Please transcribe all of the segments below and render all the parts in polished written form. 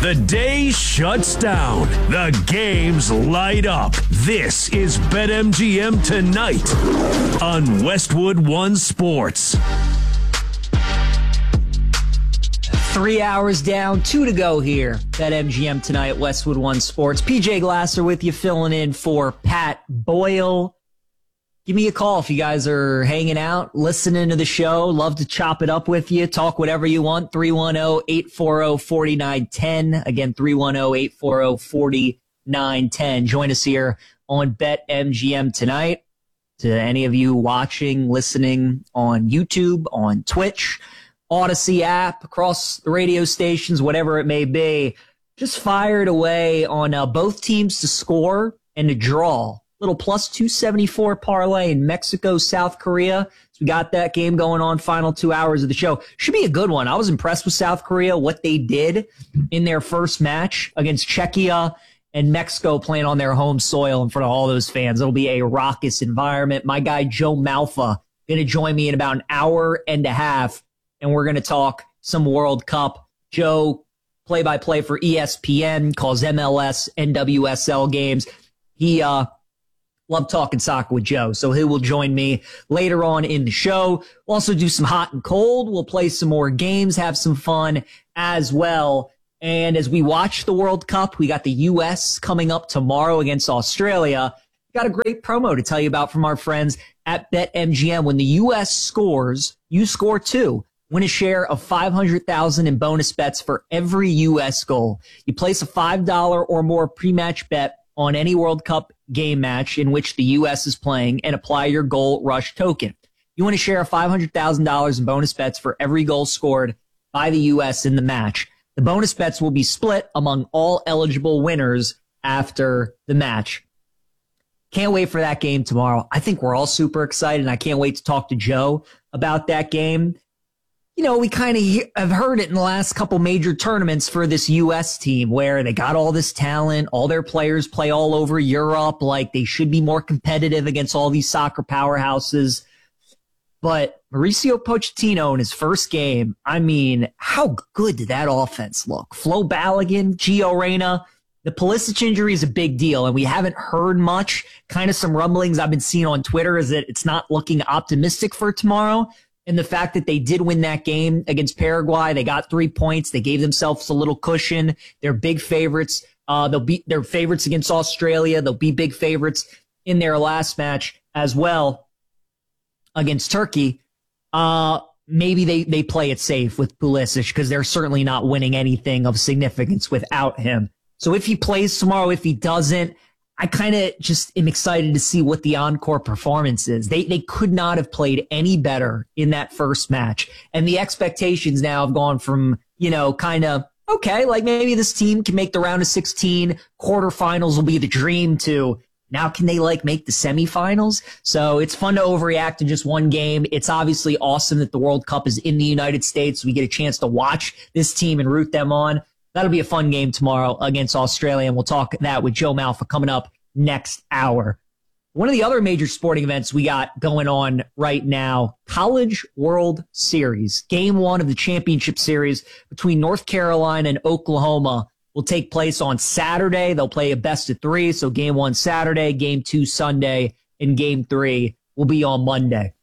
The day shuts down. The games light up. This is BetMGM Tonight on Westwood One Sports. 3 hours down, 2 to go here. BetMGM Tonight, Westwood One Sports. PJ Glasser with you, filling in for Pat Boyle. Give me a call if you guys are hanging out, listening to the show. Love to chop it up with you. Talk whatever you want. 310-840-4910. Again, 310-840-4910. Join us here on BetMGM Tonight. To any of you watching, listening on YouTube, on Twitch, Odyssey app, across the radio stations, whatever it may be, just fired away on both teams to score and to draw. Little plus 274 parlay in Mexico, South Korea. So we got that game going on, final 2 hours of the show. Should be a good one. I was impressed with South Korea, what they did in their first match against Czechia and Mexico, playing on their home soil in front of all those fans. It'll be a raucous environment. My guy Joe Malfa going to join me in about an hour and a half, and we're going to talk some World Cup. Joe, play-by-play for ESPN, calls MLS, NWSL games. He love talking soccer with Joe, so he will join me later on in the show. We'll also do some hot and cold. We'll play some more games, have some fun as well. And as we watch the World Cup, we got the U.S. coming up tomorrow against Australia. We got a great promo to tell you about from our friends at BetMGM. When the U.S. scores, you score too. Win a share of $500,000 in bonus bets for every U.S. goal. You place a $5 or more pre-match bet on any World Cup game match in which the U.S. is playing and apply your goal rush token. You want to share $500,000 in bonus bets for every goal scored by the U.S. in the match. The bonus bets will be split among all eligible winners after the match. Can't wait for that game tomorrow. I think we're all super excited, and I can't wait to talk to Joe about that game. You know, we kind of have heard it in the last couple major tournaments for this U.S. team where they got all this talent, all their players play all over Europe, like they should be more competitive against all these soccer powerhouses. But Mauricio Pochettino in his first game, I mean, how good did that offense look? Flo Balogun, Gio Reyna. The Pulisic injury is a big deal, and we haven't heard much. Kind of some rumblings I've been seeing on Twitter is that it's not looking optimistic for tomorrow. And the fact that they did win that game against Paraguay, they got 3 points. They gave themselves a little cushion. They're big favorites. They're favorites against Australia. They'll be big favorites in their last match as well against Turkey. Maybe they play it safe with Pulisic because they're certainly not winning anything of significance without him. So if he plays tomorrow, if he doesn't, I kind of just am excited to see what the encore performance is. They could not have played any better in that first match. And the expectations now have gone from, kind of, okay, like maybe this team can make the round of 16, quarterfinals will be the dream, to now can they make the semifinals? So it's fun to overreact to just one game. It's obviously awesome that the World Cup is in the United States. We get a chance to watch this team and root them on. That'll be a fun game tomorrow against Australia, and we'll talk that with Joe Malfa coming up next hour. One of the other major sporting events we got going on right now, College World Series. Game 1 of the championship series between North Carolina and Oklahoma will take place on Saturday. They'll play a best of 3, so Game 1 Saturday, Game 2 Sunday, and Game 3 will be on Monday.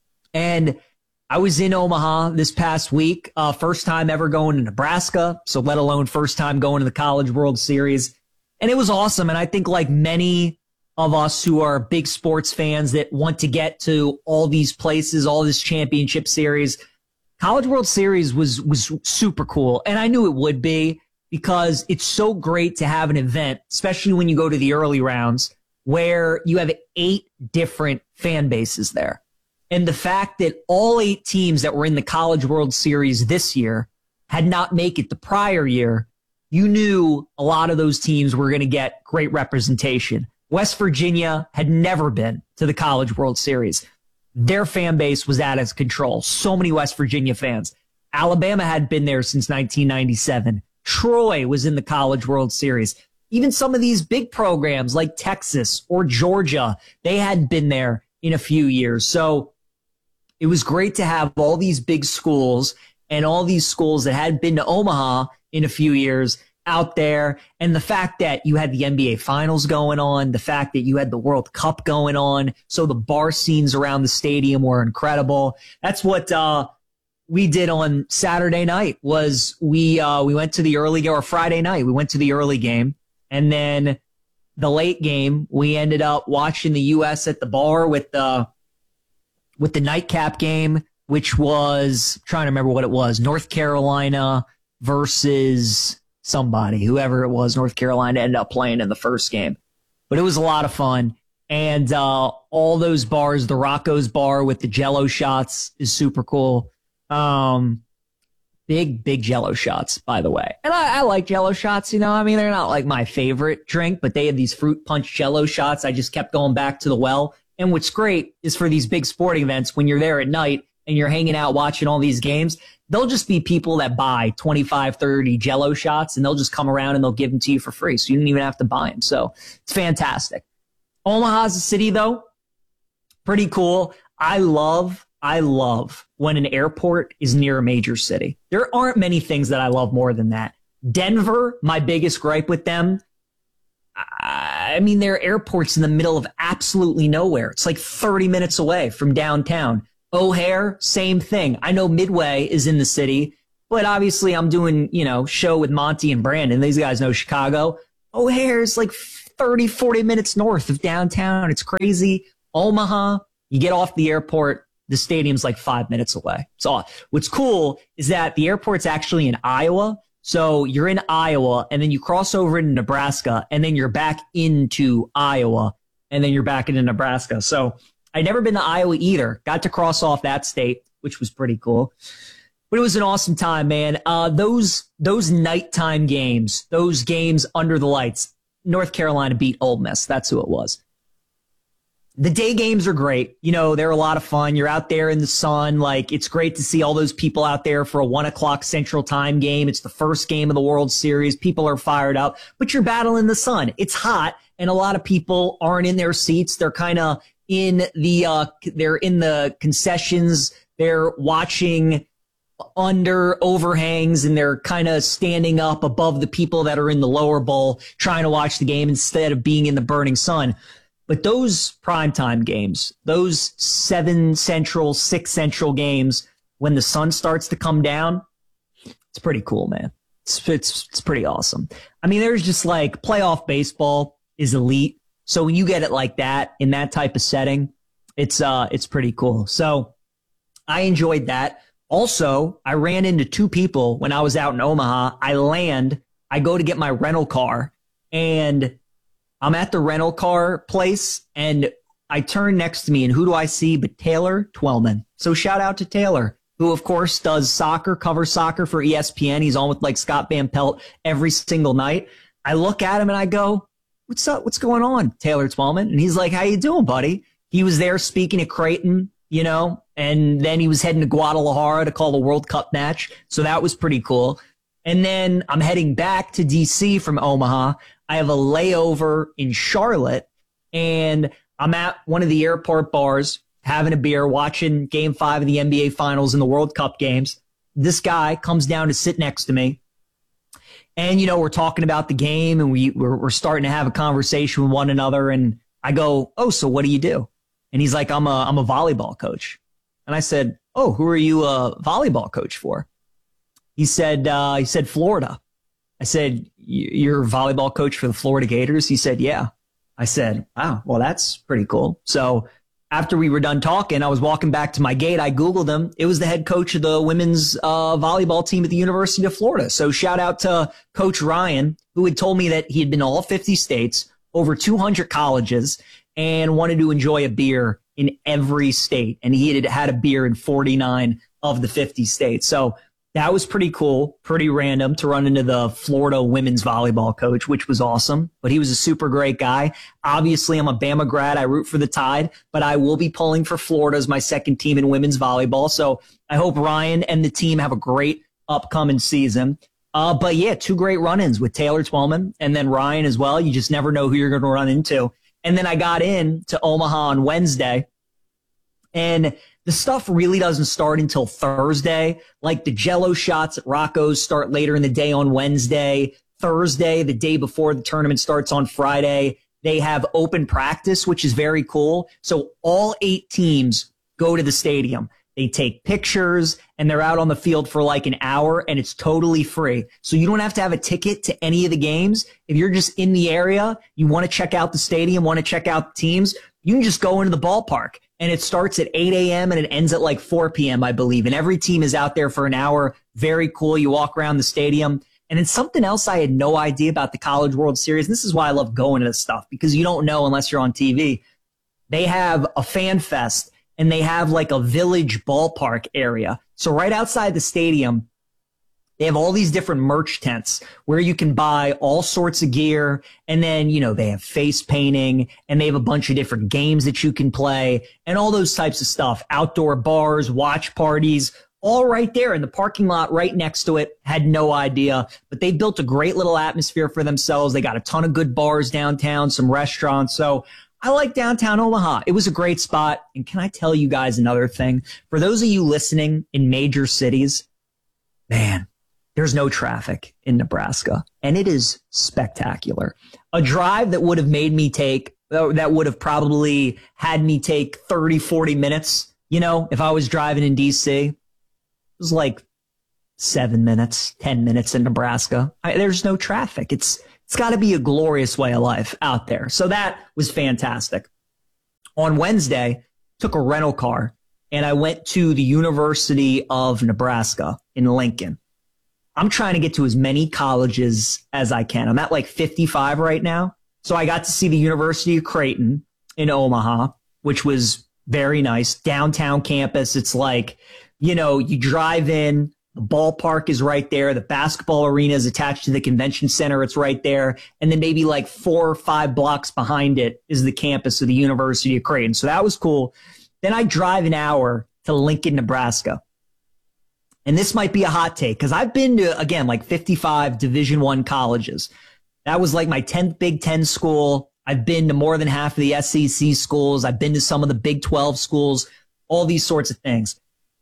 And I was in Omaha this past week, first time ever going to Nebraska, so let alone first time going to the College World Series. And it was awesome. And I think like many of us who are big sports fans that want to get to all these places, all this championship series, College World Series was super cool. And I knew it would be because it's so great to have an event, especially when you go to the early rounds, where you have 8 different fan bases there. And the fact that all 8 teams that were in the College World Series this year had not made it the prior year, you knew a lot of those teams were going to get great representation. West Virginia had never been to the College World Series. Their fan base was out of control. So many West Virginia fans. Alabama had been there since 1997. Troy was in the College World Series. Even some of these big programs like Texas or Georgia, they hadn't been there in a few years. So it was great to have all these big schools and all these schools that hadn't been to Omaha in a few years out there. And the fact that you had the NBA finals going on, the fact that you had the World Cup going on. So the bar scenes around the stadium were incredible. That's what, we did on Saturday night was we went to the early game, or Friday night. We went to the early game, and then the late game, we ended up watching the U.S. at the bar with the nightcap game, which was, trying to remember what it was, North Carolina versus somebody, whoever it was. North Carolina ended up playing in the first game, but it was a lot of fun. And all those bars, the Rocco's bar with the Jello shots is super cool. Big Jello shots, by the way. And I like Jello shots, you know, I mean, they're not like my favorite drink, but they had these fruit punch Jello shots. I just kept going back to the well. And what's great is for these big sporting events, when you're there at night and you're hanging out watching all these games, there'll just be people that buy 25, 30 Jello shots, and they'll just come around and they'll give them to you for free. So you don't even have to buy them. So it's fantastic. Omaha's a city, though. Pretty cool. I love when an airport is near a major city. There aren't many things that I love more than that. Denver, my biggest gripe with them, I mean, their airport's in the middle of absolutely nowhere. It's like 30 minutes away from downtown. O'Hare, same thing. I know Midway is in the city, but obviously I'm doing, show with Monty and Brandon. These guys know Chicago. O'Hare is like 30, 40 minutes north of downtown. It's crazy. Omaha, you get off the airport, the stadium's like 5 minutes away. So what's cool is that the airport's actually in Iowa. So you're in Iowa, and then you cross over into Nebraska, and then you're back into Iowa, and then you're back into Nebraska. So I'd never been to Iowa either. Got to cross off that state, which was pretty cool. But it was an awesome time, man. Those nighttime games, those games under the lights, North Carolina beat Ole Miss. That's who it was. The day games are great. They're a lot of fun. You're out there in the sun. Like, it's great to see all those people out there for a 1:00 Central Time game. It's the first game of the World Series. People are fired up, but you're battling the sun. It's hot, and a lot of people aren't in their seats. They're kind of they're in the concessions. They're watching under overhangs, and they're kind of standing up above the people that are in the lower bowl trying to watch the game instead of being in the burning sun. But those primetime games, those 7 Central, 6 Central games, when the sun starts to come down, it's pretty cool, man. It's pretty awesome. I mean, there's just like playoff baseball is elite. So when you get it like that in that type of setting, it's pretty cool. So I enjoyed that. Also, I ran into 2 people when I was out in Omaha. I go to get my rental car, and I'm at the rental car place, and I turn next to me, and who do I see but Taylor Twellman. So shout out to Taylor, who of course does covers soccer for ESPN. He's on with like Scott Van Pelt every single night. I look at him and I go, "What's up? What's going on, Taylor Twellman?" And he's like, "How you doing, buddy?" He was there speaking at Creighton, and then he was heading to Guadalajara to call the World Cup match. So that was pretty cool. And then I'm heading back to DC from Omaha. I have a layover in Charlotte, and I'm at one of the airport bars having a beer, watching Game 5 of the NBA Finals and the World Cup games. This guy comes down to sit next to me, and, we're talking about the game, and we're starting to have a conversation with one another, and I go, "Oh, so what do you do?" And he's like, I'm a volleyball coach. And I said, "Oh, who are you a volleyball coach for?" He said Florida. I said, "You're a volleyball coach for the Florida Gators?" He said, "Yeah." I said, "Wow, well, that's pretty cool." So after we were done talking, I was walking back to my gate. I Googled him. It was the head coach of the women's volleyball team at the University of Florida. So shout out to Coach Ryan, who had told me that he had been to all 50 states, over 200 colleges, and wanted to enjoy a beer in every state. And he had a beer in 49 of the 50 states. So that was pretty cool, pretty random to run into the Florida women's volleyball coach, which was awesome. But he was a super great guy. Obviously, I'm a Bama grad. I root for the Tide, but I will be pulling for Florida as my second team in women's volleyball. So I hope Ryan and the team have a great upcoming season. But yeah, 2 great run-ins with Taylor Twellman and then Ryan as well. You just never know who you're going to run into. And then I got in to Omaha on Wednesday, and the stuff really doesn't start until Thursday. Like the Jello shots at Rocco's start later in the day on Wednesday. Thursday, the day before the tournament starts on Friday, they have open practice, which is very cool. So all 8 teams go to the stadium. They take pictures and they're out on the field for like an hour and it's totally free. So you don't have to have a ticket to any of the games. If you're just in the area, you want to check out the stadium, want to check out the teams, you can just go into the ballpark. And it starts at 8 a.m. and it ends at like 4 p.m., I believe. And every team is out there for an hour. Very cool. You walk around the stadium. And it's something else I had no idea about the College World Series. And this is why I love going to this stuff, because you don't know unless you're on TV. They have a fan fest and they have like a village ballpark area. So right outside the stadium, they have all these different merch tents where you can buy all sorts of gear. And then, you know, they have face painting and they have a bunch of different games that you can play and all those types of stuff. Outdoor bars, watch parties, all right there in the parking lot right next to it. Had no idea, but they built a great little atmosphere for themselves. They got a ton of good bars downtown, some restaurants. So I like downtown Omaha. It was a great spot. And can I tell you guys another thing? For those of you listening in major cities, man, there's no traffic in Nebraska, and it is spectacular. A drive that would have that would have probably had me take 30, 40 minutes, you know, if I was driving in D.C., it was like 7 minutes, 10 minutes in Nebraska. There's no traffic. It's got to be a glorious way of life out there. So that was fantastic. On Wednesday, took a rental car, and I went to the University of Nebraska in Lincoln. I'm trying to get to as many colleges as I can. I'm at like 55 right now. So I got to see the University of Creighton in Omaha, which was very nice. Downtown campus. It's like, you know, you drive in, the ballpark is right there. The basketball arena is attached to the convention center. It's right there. And then maybe like 4 or 5 blocks behind it is the campus of the University of Creighton. So that was cool. Then I drive an hour to Lincoln, Nebraska. And this might be a hot take because I've been to, again, like 55 Division I colleges. That was like my 10th Big Ten school. I've been to more than half of the SEC schools. I've been to some of the Big 12 schools, all these sorts of things.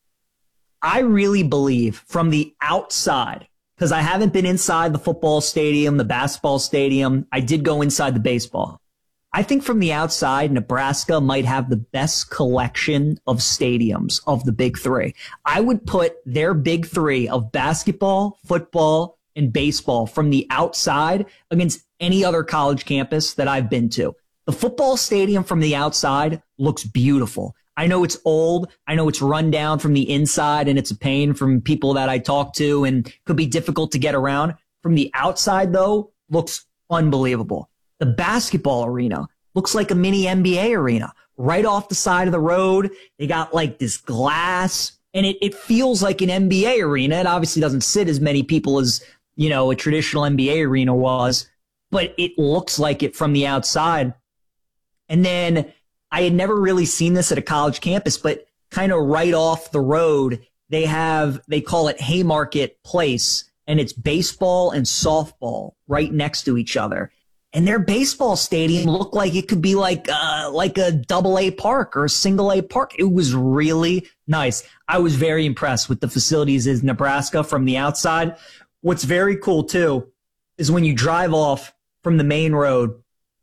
I really believe from the outside, because I haven't been inside the football stadium, the basketball stadium. I did go inside the baseball. I think from the outside, Nebraska might have the best collection of stadiums of the big three. I would put their big three of basketball, football, and baseball from the outside against any other college campus that I've been to. The football stadium from the outside looks beautiful. I know it's old. I know it's run down from the inside and it's a pain from people that I talk to and could be difficult to get around. From the outside, though, looks unbelievable. The basketball arena looks like a mini NBA arena right off the side of the road. They got like this glass and it feels like an NBA arena. It obviously doesn't sit as many people as, you know, a traditional NBA arena was, but it looks like it from the outside. And then I had never really seen this at a college campus, but kind of right off the road, they call it Haymarket Place, and it's baseball and softball right next to each other. And their baseball stadium looked like it could be like a double-A park or a single-A park. It was really nice. I was very impressed with the facilities in Nebraska from the outside. What's very cool, too, is when you drive off from the main road,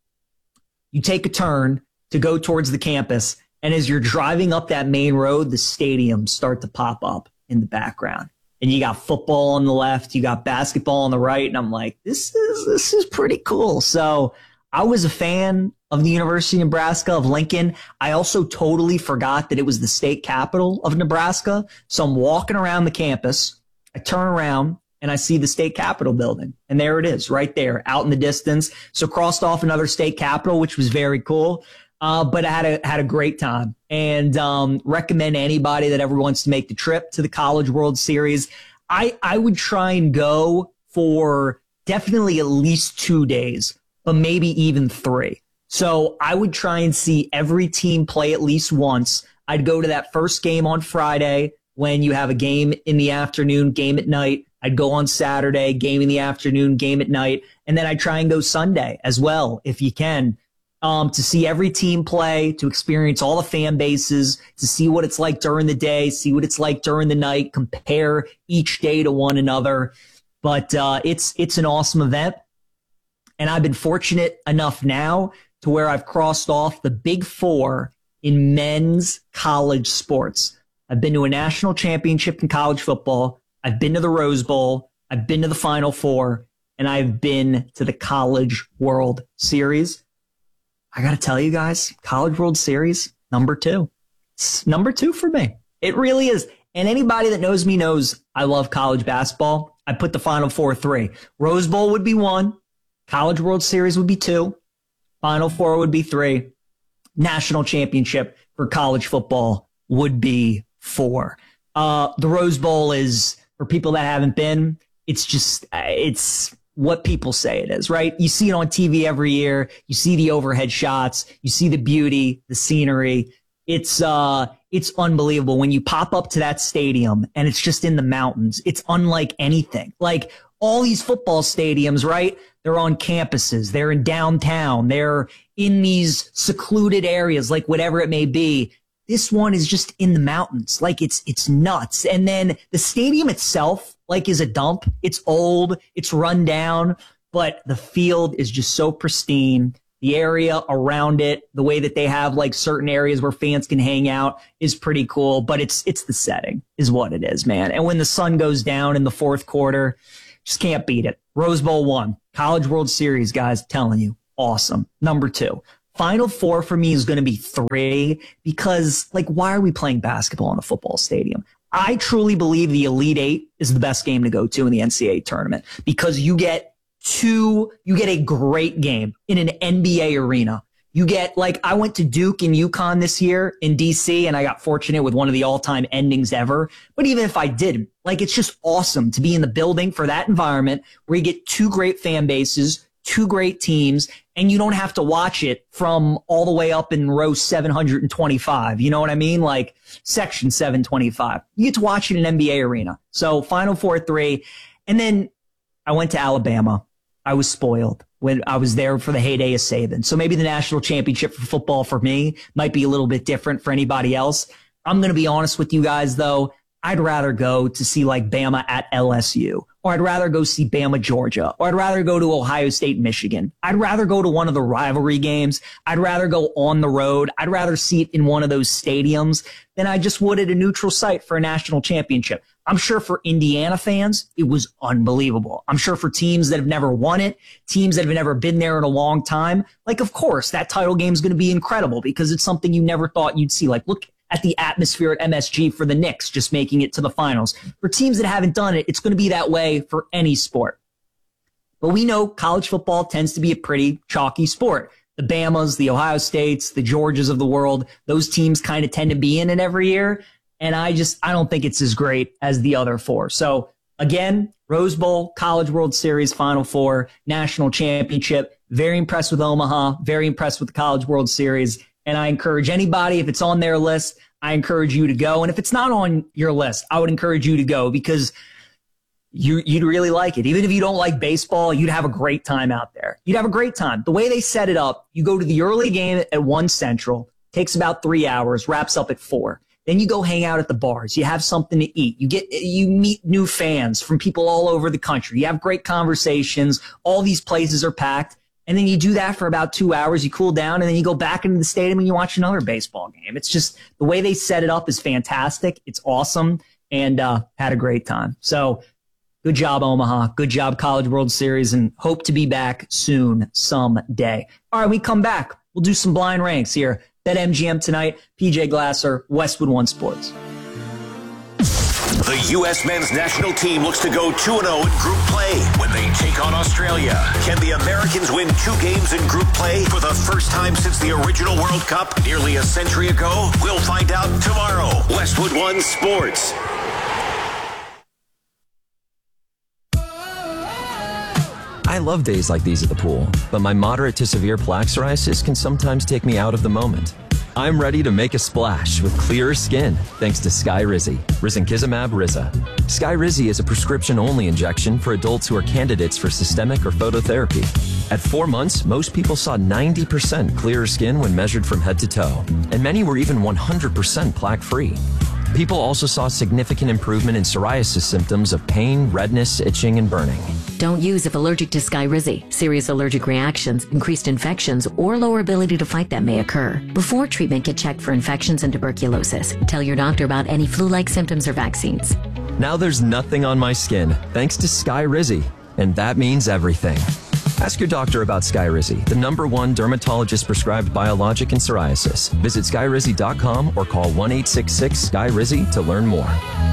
you take a turn to go towards the campus, and as you're driving up that main road, the stadiums start to pop up in the background. And you got football on the left, you got basketball on the right, and I'm like, this is pretty cool. So I was a fan of the University of Nebraska of Lincoln. I also totally forgot that it was the state capital of Nebraska. So I'm walking around the campus, I turn around, and I see the state capitol building. And there it is, right there, out in the distance. So crossed off another state capitol, which was very cool. But I had a great time and recommend anybody that ever wants to make the trip to the College World Series. I would try and go for definitely at least 2 days, but maybe even 3. So I would try and see every team play at least once. I'd go to that first game on Friday when you have a game in the afternoon, game at night. I'd go on Saturday, game in the afternoon, game at night. And then I'd try and go Sunday as well, if you can. To see every team play, to experience all the fan bases, to see what it's like during the day, see what it's like during the night, compare each day to one another. But it's an awesome event. And I've been fortunate enough now to where I've crossed off the big four in men's college sports. I've been to a national championship in college football. I've been to the Rose Bowl. I've been to the Final Four. And I've been to the College World Series. I got to tell you guys, College World Series, number 2. It's number 2 for me. It really is. And anybody that knows me knows I love college basketball. I put the Final Four 3. Rose Bowl would be 1. College World Series would be 2. Final Four would be 3. National championship for college football would be 4. The Rose Bowl is, for people that haven't been, it's what people say it is, right? You see it on TV every year. You see the overhead shots. You see the beauty, the scenery. It's unbelievable when you pop up to that stadium and it's just in the mountains. It's unlike anything. Like all these football stadiums, right? They're on campuses. They're in downtown. They're in these secluded areas, like whatever it may be. This one is just in the mountains. Like it's nuts. And then the stadium itself, like, is a dump. It's old. It's run down, but the field is just so pristine. The area around it, the way that they have like certain areas where fans can hang out is pretty cool, but it's the setting is what it is, man. And when the sun goes down in the fourth quarter, just can't beat it. Rose Bowl 1, College World Series, guys, telling you, awesome. Number 2. Final Four for me is going to be 3 because, like, why are we playing basketball in a football stadium? I truly believe the Elite 8 is the best game to go to in the NCAA tournament because you get a great game in an NBA arena. You get, like, I went to Duke and UConn this year in DC and I got fortunate with one of the all-time endings ever. But even if I didn't, like, it's just awesome to be in the building for that environment where you get 2 great fan bases, 2 great teams, and you don't have to watch it from all the way up in row 725. You know what I mean? Like section 725. You get to watch it in an NBA arena. So Final Four 3. And then I went to Alabama. I was spoiled when I was there for the heyday of Saban. So maybe the national championship for football for me might be a little bit different for anybody else. I'm going to be honest with you guys, though. I'd rather go to see like Bama at LSU, or I'd rather go see Bama, Georgia, or I'd rather go to Ohio State, Michigan. I'd rather go to one of the rivalry games. I'd rather go on the road. I'd rather see it in one of those stadiums than I just would at a neutral site for a national championship. I'm sure for Indiana fans, it was unbelievable. I'm sure for teams that have never won it, teams that have never been there in a long time, like, of course, that title game is going to be incredible because it's something you never thought you'd see. Like, look at the atmosphere at MSG for the Knicks just making it to the finals. For teams that haven't done it, it's going to be that way for any sport. But we know college football tends to be a pretty chalky sport. The Bamas, the Ohio States, the Georgias of the world, those teams kind of tend to be in it every year. And I don't think it's as great as the other 4. So again, Rose Bowl, College World Series, Final Four, National Championship. Very impressed with Omaha. Very impressed with the College World Series. And I encourage anybody, if it's on their list, I encourage you to go. And if it's not on your list, I would encourage you to go because you'd really like it. Even if you don't like baseball, you'd have a great time out there. You'd have a great time. The way they set it up, you go to the early game at 1 Central, takes about 3 hours, wraps up at 4. Then you go hang out at the bars. You have something to eat. You meet new fans from people all over the country. You have great conversations. All these places are packed. And then you do that for about 2 hours. You cool down, and then you go back into the stadium and you watch another baseball game. It's just the way they set it up is fantastic. It's awesome, and had a great time. So good job, Omaha. Good job, College World Series, and hope to be back soon someday. All right, we come back. We'll do some blind ranks here. BetMGM tonight. PJ Glasser, Westwood One Sports. The U.S. men's national team looks to go 2-0 in group play when they take on Australia. Can the Americans win 2 games in group play for the first time since the original World Cup nearly a century ago? We'll find out tomorrow. Westwood One Sports. I love days like these at the pool, but my moderate to severe plaque psoriasis can sometimes take me out of the moment. I'm ready to make a splash with clearer skin thanks to Skyrizi, risankizumab Riza. Skyrizi is a prescription-only injection for adults who are candidates for systemic or phototherapy. At 4 months, most people saw 90% clearer skin when measured from head to toe, and many were even 100% plaque-free. People also saw significant improvement in psoriasis symptoms of pain, redness, itching, and burning. Don't use if allergic to Skyrizi. Serious allergic reactions, increased infections, or lower ability to fight them may occur. Before treatment, get checked for infections and tuberculosis. Tell your doctor about any flu-like symptoms or vaccines. Now there's nothing on my skin, thanks to Skyrizi, and that means everything. Ask your doctor about Skyrizi, the #1 dermatologist-prescribed biologic in psoriasis. Visit Skyrizi.com or call 1-866-SKYRIZI to learn more.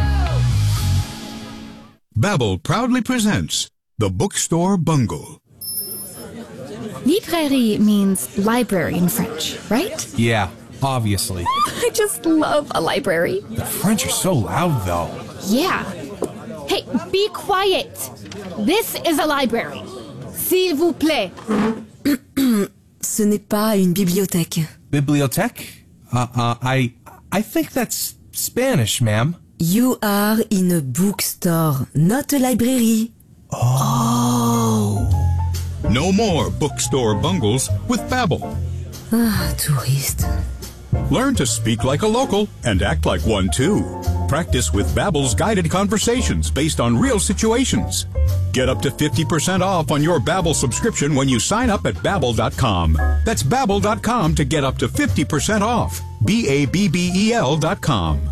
Babbel proudly presents The Bookstore Bungle. Librairie means library in French, right? Yeah, obviously. I just love a library. The French are so loud, though. Yeah. Hey, be quiet. This is a library. S'il vous plaît. Ce n'est pas une bibliothèque. Bibliothèque? I think that's Spanish, ma'am. You are in a bookstore, not a library. Oh. No more bookstore bungles with Babbel. Ah, touriste. Learn to speak like a local and act like one too. Practice with Babbel's guided conversations based on real situations. Get up to 50% off on your Babbel subscription when you sign up at Babbel.com. That's Babbel.com to get up to 50% off. Babbel.com.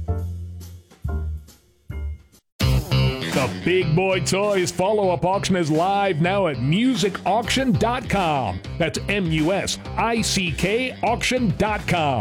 The Big Boy Toys follow-up auction is live now at musicauction.com. That's MUSICK auction.com.